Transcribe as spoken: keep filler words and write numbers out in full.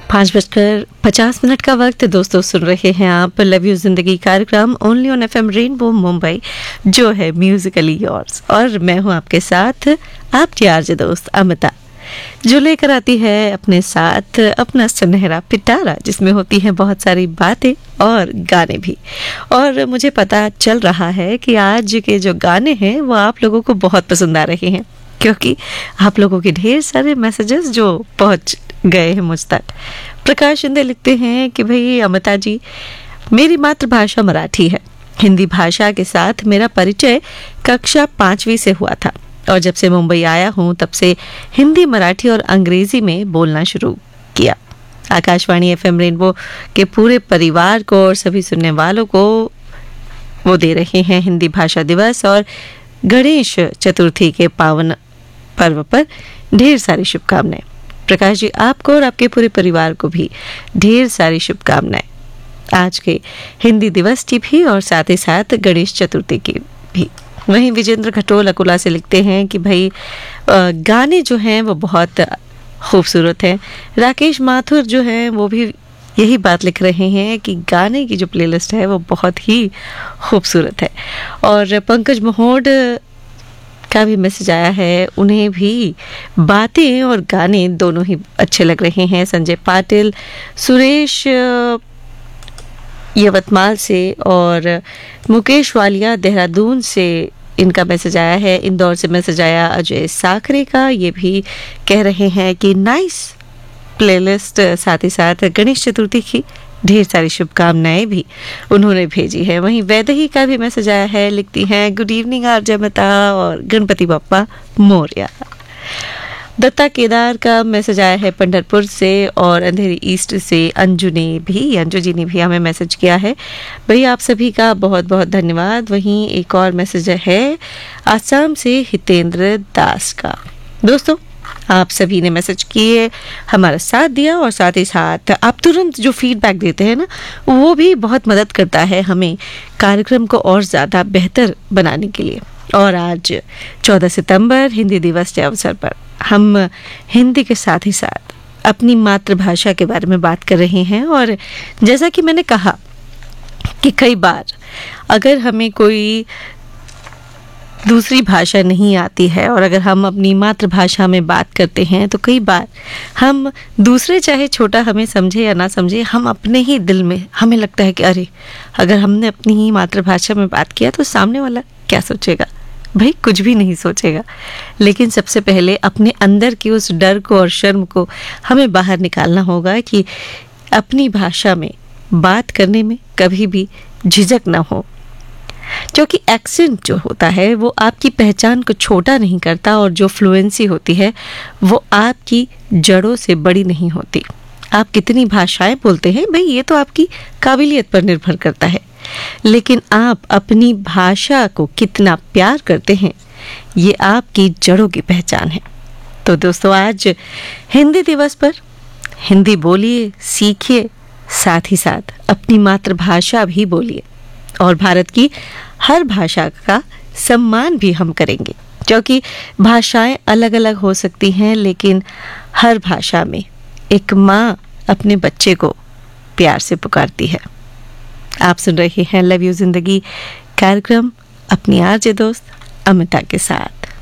पाँच बजकर पचास मिनट का वक्त। दोस्तों सुन रहे हैं आप लव यू जिंदगी कार्यक्रम only on FM rainbow Mumbai, जो है म्यूजिकली योर्स। और मैं हूं आपके साथ आपकी आरजे दोस्त अमिता, जो लेकर आती है अपने साथ अपना सुनहरा पिटारा, जिसमें होती हैं बहुत सारी बातें और गाने भी। और मुझे पता चल रहा है कि आज के जो गाने हैं वो आप लोगों को बहुत पसंद आ रहे हैं, क्योंकि आप लोगों के ढेर सारे मैसेजेस जो पहुंच गए हैं मुझ तक। प्रकाश शिंदे लिखते हैं कि भाई अमिता जी, मेरी मातृभाषा मराठी है। हिंदी भाषा के साथ मेरा परिचय कक्षा पांचवी से हुआ था और जब से मुंबई आया हूँ तब से हिंदी, मराठी और अंग्रेजी में बोलना शुरू किया। आकाशवाणी एफएम रेनबो के पूरे परिवार को और सभी सुनने वालों को वो दे रहे हैं हिंदी भाषा दिवस और गणेश चतुर्थी के पावन पर्व पर ढेर सारी शुभकामनाएं। प्रकाश जी, आपको और आपके पूरे परिवार को भी ढेर सारी शुभकामनाएं आज के हिंदी दिवस की भी और साथ ही साथ गणेश चतुर्थी की भी। वहीं विजेंद्र खटोल अकोला से लिखते हैं कि भाई गाने जो हैं वो बहुत खूबसूरत हैं। राकेश माथुर जो हैं वो भी यही बात लिख रहे हैं कि गाने की जो प्लेलिस्ट है वो बहुत ही खूबसूरत है। और पंकज महोड का भी मैसेज आया है, उन्हें भी बातें और गाने दोनों ही अच्छे लग रहे हैं। संजय पाटिल, सुरेश यवतमाल से और मुकेश वालिया देहरादून से इनका मैसेज आया है। इंदौर से मैसेज आया अजय साखरे का, ये भी कह रहे हैं कि नाइस प्लेलिस्ट। साथ ही साथ गणेश चतुर्थी की ढेर सारी शुभकामनाएं भी उन्होंने भेजी है। वहीं वैदही का भी मैसेज आया है, लिखती हैं गुड इवनिंग आरजे अमिता और गणपति बप्पा मोरया। दत्ता केदार का मैसेज आया है पंढरपुर से और अंधेरी ईस्ट से अंजू ने भी अंजू जी ने भी हमें मैसेज किया है। भैया आप सभी का बहुत बहुत धन्यवाद। वहीं एक और मैसेज है आसाम से हितेंद्र दास का। दोस्तों आप सभी ने मैसेज किए, हमारा साथ दिया और साथ ही साथ आप तुरंत जो फीडबैक देते हैं ना, वो भी बहुत मदद करता है हमें कार्यक्रम को और ज़्यादा बेहतर बनाने के लिए। और आज चौदह सितंबर हिंदी दिवस के अवसर पर हम हिंदी के साथ ही साथ अपनी मातृभाषा के बारे में बात कर रहे हैं। और जैसा कि मैंने कहा कि कई बार अगर हमें कोई दूसरी भाषा नहीं आती है और अगर हम अपनी मातृभाषा में बात करते हैं तो कई बार हम दूसरे, चाहे छोटा हमें समझे या ना समझे, हम अपने ही दिल में हमें लगता है कि अरे अगर हमने अपनी ही मातृभाषा में बात किया तो सामने वाला क्या सोचेगा। भाई कुछ भी नहीं सोचेगा, लेकिन सबसे पहले अपने अंदर की उस डर को और शर्म को हमें बाहर निकालना होगा कि अपनी भाषा में बात करने में कभी भी झिझक ना हो, क्योंकि एक्सेंट जो होता है वो आपकी पहचान को छोटा नहीं करता और जो फ्लुएंसी होती है वो आपकी जड़ों से बड़ी नहीं होती। आप कितनी भाषाएं बोलते हैं भाई ये तो आपकी काबिलियत पर निर्भर करता है, लेकिन आप अपनी भाषा को कितना प्यार करते हैं ये आपकी जड़ों की पहचान है। तो दोस्तों आज हिंदी दिवस पर हिंदी बोलिए, सीखिए, साथ ही साथ अपनी मातृभाषा भी बोलिए और भारत की हर भाषा का सम्मान भी हम करेंगे, क्योंकि भाषाएं अलग अलग हो सकती हैं लेकिन हर भाषा में एक माँ अपने बच्चे को प्यार से पुकारती है। आप सुन रहे हैं लव यू जिंदगी कार्यक्रम अपनी आरजे दोस्त अमिता के साथ।